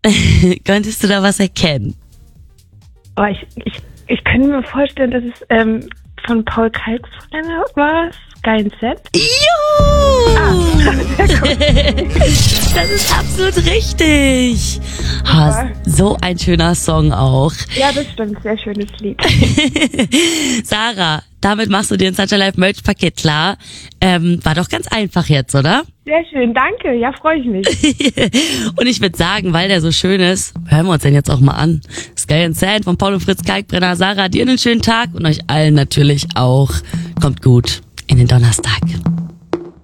Könntest du da was erkennen? Aber ich könnte mir vorstellen, dass es von Paul Kalkbrenner war. Sky and Set. Juhu! Das ist absolut richtig. So ein schöner Song auch. Ja, das stimmt. Sehr schönes Lied. Sarah, damit machst du dir ein Sunshine Live Merch Paket klar. War doch ganz einfach jetzt, oder? Sehr schön, danke. Ja, freue ich mich. Und ich würde sagen, weil der so schön ist, hören wir uns den jetzt auch mal an. Sky and Sand von Paul und Fritz Kalkbrenner. Sarah, dir einen schönen Tag und euch allen natürlich auch. Kommt gut in den Donnerstag.